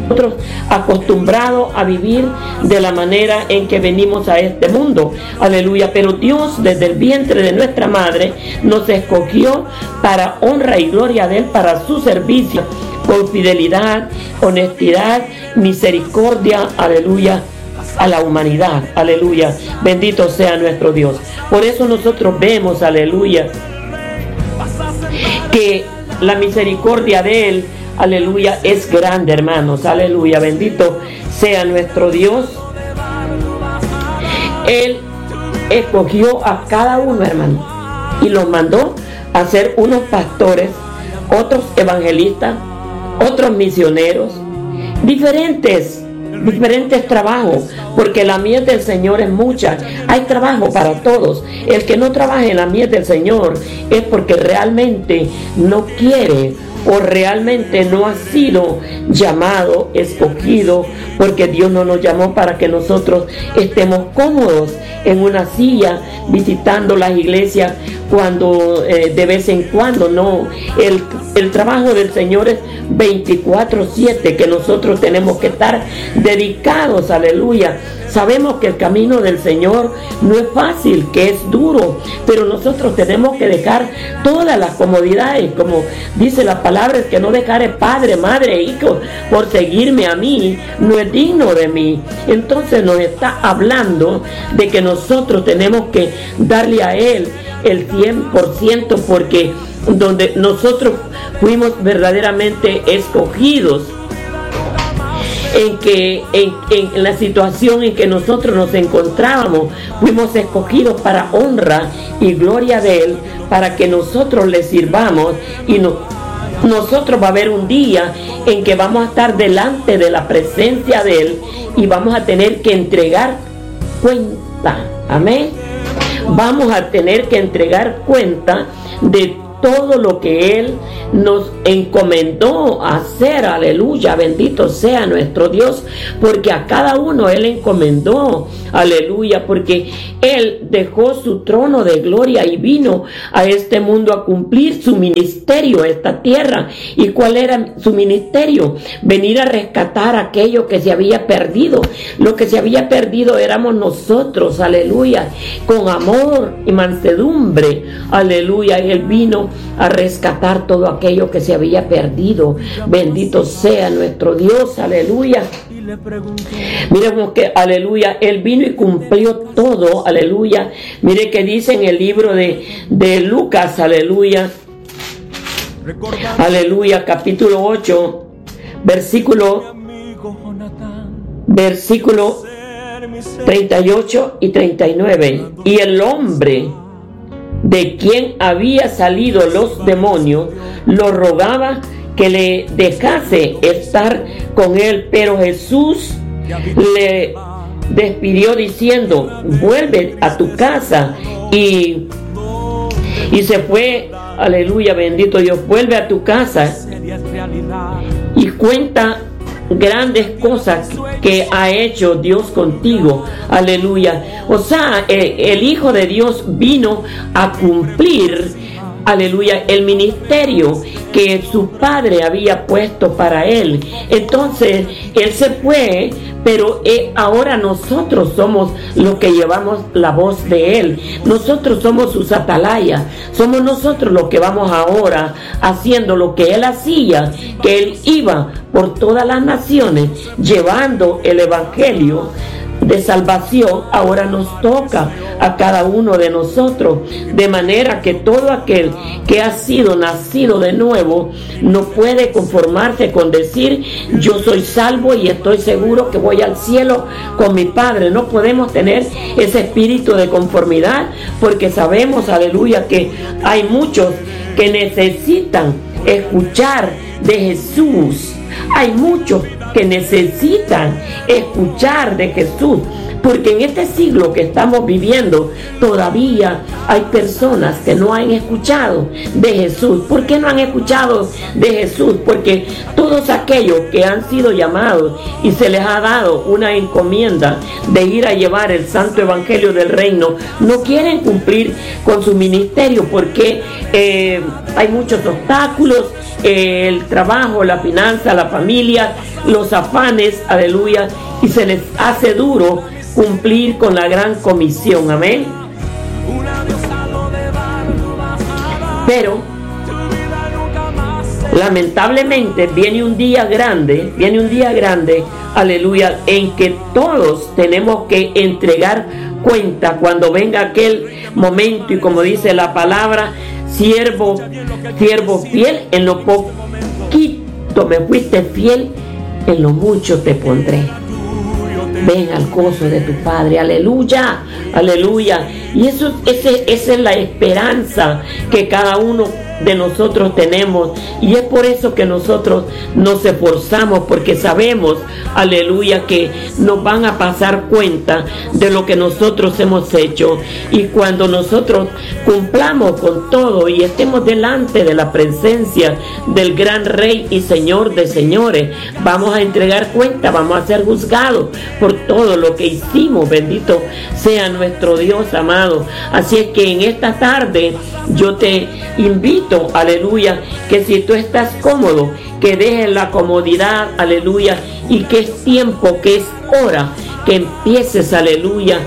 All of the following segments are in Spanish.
nosotros acostumbrados a vivir de la manera en que venimos a este mundo. Aleluya. Pero Dios desde el vientre de nuestra madre nos escogió para honra y gloria de Él, para su servicio, con fidelidad, honestidad, misericordia, aleluya, a la humanidad. Aleluya. Bendito sea nuestro Dios. Por eso nosotros vemos, aleluya, que la misericordia de Él, aleluya, es grande, hermanos. Aleluya. Bendito sea nuestro Dios. Él escogió a cada uno, hermano, y los mandó a ser unos pastores, otros evangelistas, otros misioneros, diferentes trabajos, porque la mies del Señor es mucha. Hay trabajo para todos. El que no trabaje en la mies del Señor es porque realmente no quiere o realmente no ha sido llamado, escogido, porque Dios no nos llamó para que nosotros estemos cómodos en una silla visitando las iglesias cuando de vez en cuando. No, el trabajo del Señor es 24/7, que nosotros tenemos que estar dedicados. Aleluya. Sabemos que el camino del Señor no es fácil, que es duro, pero nosotros tenemos que dejar todas las comodidades, como dice la palabra, es que no dejare padre, madre, hijo, por seguirme a mí, no es digno de mí. Entonces nos está hablando de que nosotros tenemos que darle a Él el 100%, porque donde nosotros fuimos verdaderamente escogidos, en la situación en que nosotros nos encontrábamos, fuimos escogidos para honra y gloria de Él, para que nosotros le sirvamos. Y nosotros va a haber un día en que vamos a estar delante de la presencia de Él y vamos a tener que entregar cuenta. Amén. Vamos a tener que entregar cuenta de todo lo que Él nos encomendó hacer. Aleluya. Bendito sea nuestro Dios, porque a cada uno Él encomendó. Aleluya. Porque Él dejó su trono de gloria y vino a este mundo a cumplir su ministerio, a esta tierra. ¿Y cuál era su ministerio? Venir a rescatar aquello que se había perdido. Lo que se había perdido éramos nosotros. Aleluya. Con amor y mansedumbre. Aleluya. Él vino a rescatar todo aquello que se había perdido. Bendito sea nuestro Dios. Aleluya. Miremos que, aleluya, Él vino y cumplió todo. Aleluya. Mire que dice en el libro de Lucas, aleluya, aleluya, capítulo 8, versículo 38 y 39. Y el hombre de quien había salido los demonios lo rogaba que le dejase estar con él, pero Jesús le despidió diciendo: vuelve a tu casa. Y se fue. Aleluya, bendito Dios. Vuelve a tu casa y cuenta grandes cosas que ha hecho Dios contigo. Aleluya. O sea, el Hijo de Dios vino a cumplir, aleluya, el ministerio que su Padre había puesto para Él. Entonces Él se fue, pero ahora nosotros somos los que llevamos la voz de Él. Nosotros somos sus atalayas. Somos nosotros los que vamos ahora haciendo lo que Él hacía, que Él iba por todas las naciones llevando el evangelio de salvación. Ahora nos toca a cada uno de nosotros, de manera que todo aquel que ha sido nacido de nuevo no puede conformarse con decir: yo soy salvo y estoy seguro que voy al cielo con mi Padre. No podemos tener ese espíritu de conformidad, porque sabemos, aleluya, que hay muchos que necesitan escuchar de Jesús. Hay muchos que necesitan escuchar de Jesús, porque en este siglo que estamos viviendo todavía hay personas que no han escuchado de Jesús. ¿Por qué no han escuchado de Jesús? Porque todos aquellos que han sido llamados y se les ha dado una encomienda de ir a llevar el santo evangelio del reino, no quieren cumplir con su ministerio, porque hay muchos obstáculos, el trabajo, la finanza, la familia, los afanes, aleluya, y se les hace duro cumplir con la gran comisión, amén. Pero lamentablemente viene un día grande, aleluya, en que todos tenemos que entregar cuenta cuando venga aquel momento, y como dice la palabra, siervo fiel, en lo poquito me fuiste fiel, en lo mucho te pondré. Ven al gozo de tu Padre, aleluya, aleluya. Y esa es la esperanza que cada uno de nosotros tenemos, y es por eso que nosotros nos esforzamos, porque sabemos, aleluya, que nos van a pasar cuenta de lo que nosotros hemos hecho, y cuando nosotros cumplamos con todo y estemos delante de la presencia del gran Rey y Señor de señores, vamos a entregar cuenta, vamos a ser juzgados por todo lo que hicimos. Bendito sea nuestro Dios amado. Así es que en esta tarde yo te invito, aleluya, que si tú estás cómodo, que dejes la comodidad, aleluya, y que es tiempo, que es hora que empieces, aleluya,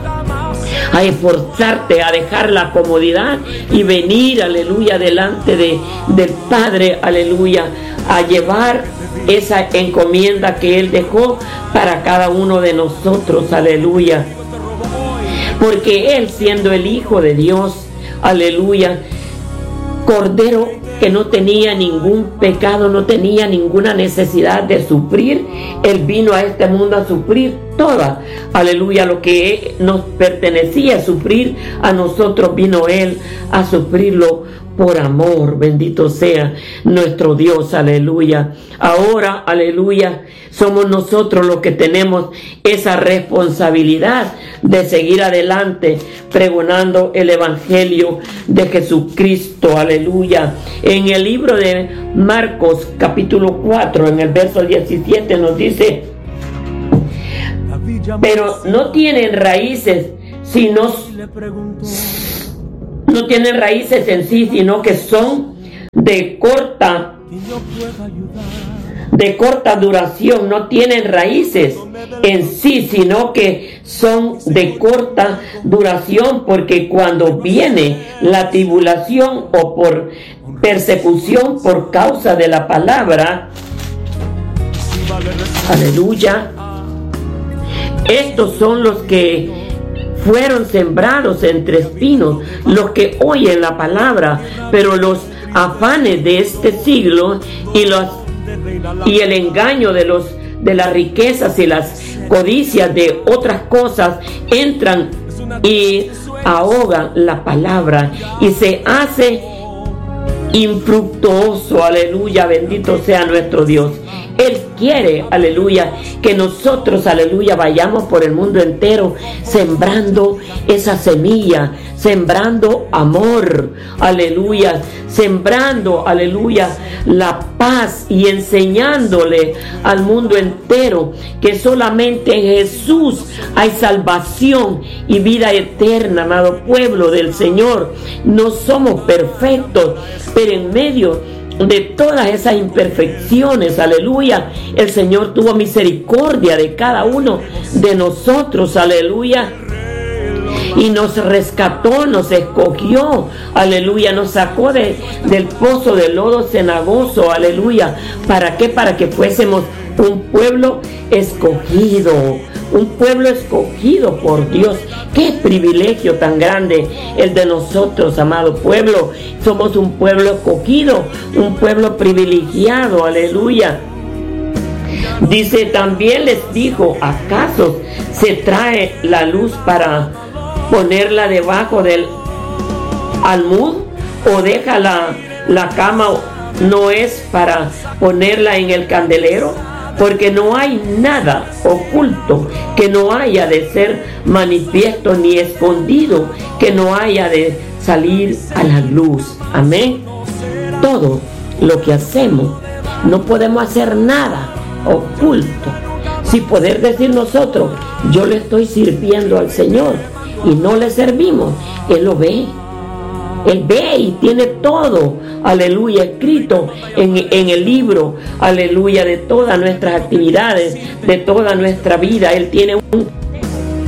a esforzarte, a dejar la comodidad y venir, aleluya, delante del Padre, aleluya, a llevar esa encomienda que Él dejó para cada uno de nosotros, aleluya, porque Él, siendo el Hijo de Dios, aleluya, Cordero que no tenía ningún pecado, no tenía ninguna necesidad de sufrir, Él vino a este mundo a sufrir toda, aleluya, lo que nos pertenecía sufrir a nosotros, vino Él a sufrirlo por amor. Bendito sea nuestro Dios, aleluya. Ahora, aleluya, somos nosotros los que tenemos esa responsabilidad de seguir adelante pregonando el evangelio de Jesucristo, aleluya. En el libro de Marcos capítulo 4, en el verso 17 nos dice: pero no tienen raíces, no tienen raíces en sí, sino que son de corta duración. No tienen raíces en sí, sino que son de corta duración, porque cuando viene la tribulación o por persecución por causa de la palabra, aleluya, estos son los que fueron sembrados entre espinos, los que oyen la palabra, pero los afanes de este siglo y el engaño de las riquezas y las codicias de otras cosas entran y ahogan la palabra y se hace infructuoso, aleluya. Bendito sea nuestro Dios. Él quiere, aleluya, que nosotros, aleluya, vayamos por el mundo entero sembrando esa semilla, sembrando amor, aleluya, sembrando, aleluya, la paz, y enseñándole al mundo entero que solamente en Jesús hay salvación y vida eterna. Amado pueblo del Señor, no somos perfectos, pero en medio de todas esas imperfecciones, aleluya, el Señor tuvo misericordia de cada uno de nosotros, aleluya, y nos rescató, nos escogió, aleluya, nos sacó del pozo del lodo cenagoso, aleluya. ¿Para qué? Para que fuésemos un pueblo escogido, un pueblo escogido por Dios. Qué privilegio tan grande el de nosotros, amado pueblo. Somos un pueblo escogido, un pueblo privilegiado, aleluya. Dice, también les dijo: ¿acaso se trae la luz para ponerla debajo del almud, o deja la cama, no es para ponerla en el candelero? Porque no hay nada oculto que no haya de ser manifiesto, ni escondido que no haya de salir a la luz. Amén. Todo lo que hacemos, no podemos hacer nada oculto. Si poder decir nosotros: yo le estoy sirviendo al Señor, y no le servimos, Él lo ve. Él ve y tiene todo, aleluya, escrito en el libro, aleluya, de todas nuestras actividades, de toda nuestra vida. Él tiene un